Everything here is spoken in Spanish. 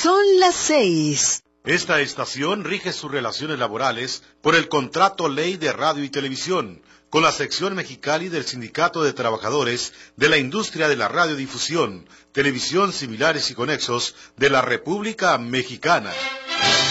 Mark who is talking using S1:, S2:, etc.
S1: Son las 6.
S2: Esta estación rige sus relaciones laborales por el Contrato Ley de Radio y Televisión, con la sección Mexicali del Sindicato de Trabajadores de la Industria de la Radiodifusión, Televisión Similares y Conexos de la República Mexicana.